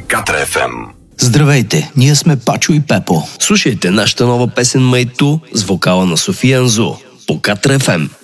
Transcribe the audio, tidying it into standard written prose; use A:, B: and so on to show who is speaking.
A: Катра ФМ.
B: Здравейте, ние сме Пачо и Пепо.
C: Слушайте нашата нова песен Майту с вокала на София Анзу по Катра ФМ.